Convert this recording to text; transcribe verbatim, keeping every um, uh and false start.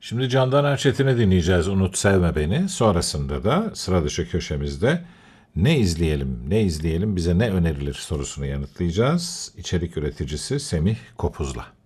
Şimdi Candan Erçetin'i dinleyeceğiz Unut Sevme Beni. Sonrasında da sıra dışı köşemizde ne izleyelim, ne izleyelim, bize ne önerilir sorusunu yanıtlayacağız. İçerik üreticisi Semih Kopuz'la.